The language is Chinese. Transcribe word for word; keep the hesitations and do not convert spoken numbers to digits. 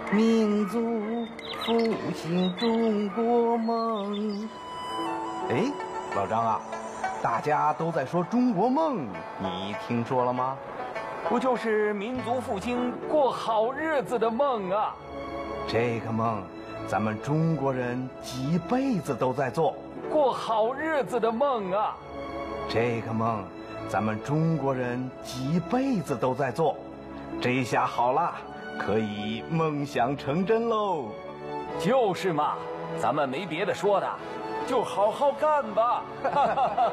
民族复兴中国梦。哎，老张啊，大家都在说中国梦，你听说了吗？ 不就是民族复兴、过好日子的梦啊？ 这个梦，咱们中国人几辈子都在做。 过好日子的梦啊！ 这个梦，咱们中国人几辈子都在做。这下好了，可以梦想成真喽。 就是嘛，咱们没别的说的，就好好干吧。